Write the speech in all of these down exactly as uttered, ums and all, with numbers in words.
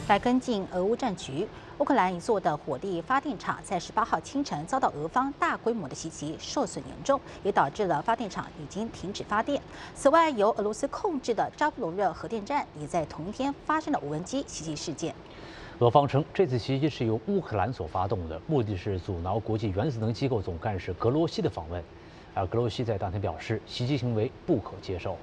来跟进俄乌战局，乌克兰一座的火力发电厂在十八号清晨遭到俄方大规模的袭击，受损严重，也导致了发电厂已经停止发电。此外，由俄罗斯控制的扎波罗热核电站也在同一天发生了无人机袭击事件。 俄方称，这次袭击是由乌克兰所发动的，目的是阻挠国际原子能机构总干事格罗西的访问。而格罗西在当天表示，袭击行为不可接受。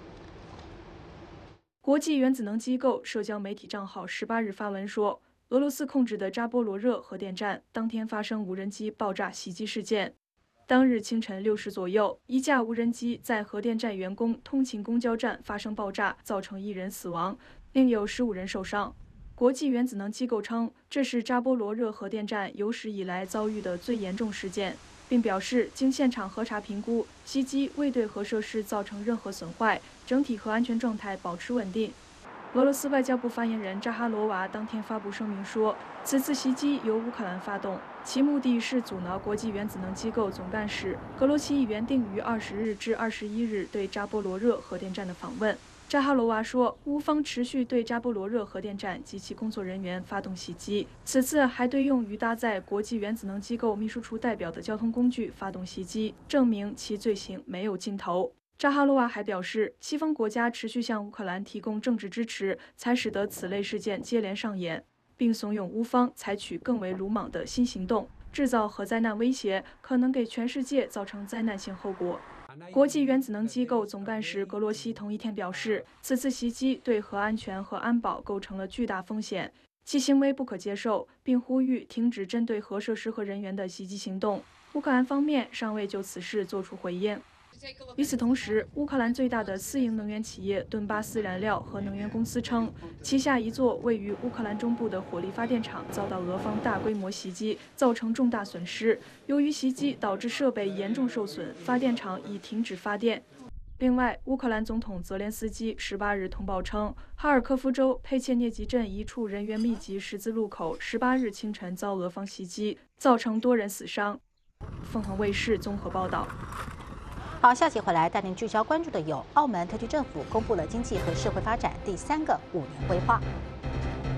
国际原子能机构社交媒体账号十八日发文说，俄罗斯控制的扎波罗热核电站当天发生无人机爆炸袭击事件。当日清晨六时左右，一架无人机在核电站员工通勤公交站发生爆炸，造成一人死亡，另有十五人受伤。国际原子能机构称，这是扎波罗热核电站有史以来遭遇的最严重事件，并表示，经现场核查评估，袭击未对核设施造成任何损坏，整体核安全状态保持稳定。俄罗斯外交部发言人扎哈罗娃当天发布声明说，此次袭击由乌克兰发动，其目的是阻挠国际原子能机构总干事格罗西原定于二十日至二十一日对扎波罗热核电站的访问。扎哈罗娃说，乌方持续对扎波罗热核电站及其工作人员发动袭击，此次还对用于搭载国际原子能机构秘书处代表的交通工具发动袭击，证明其罪行没有尽头。扎哈罗娃还表示，西方国家持续向乌克兰提供政治支持，才使得此类事件接连上演，并怂恿乌方采取更为鲁莽的新行动，制造核灾难威胁，可能给全世界造成灾难性后果。国际原子能机构总干事格罗西同一天表示，此次袭击对核安全和安保构成了巨大风险，其行为不可接受，并呼吁停止针对核设施和人员的袭击行动。乌克兰方面尚未就此事作出回应。与此同时，乌克兰最大的私营能源企业顿巴斯燃料和能源公司称，旗下一座位于乌克兰中部的火力发电厂遭到俄方大规模袭击，造成重大损失。由于袭击导致设备严重受损，发电厂已停止发电。另外，乌克兰总统泽连斯基十八日通报称，哈尔科夫州佩切涅吉镇一处人员密集十字路口十八日清晨遭俄方袭击，造成多人死伤。凤凰卫视综合报道。 好，下期回来带您聚焦关注的有澳门特区政府公布了经济和社会发展第三个五年规划。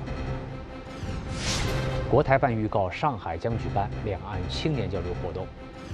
国台办预告，上海将举办两岸青年交流活动。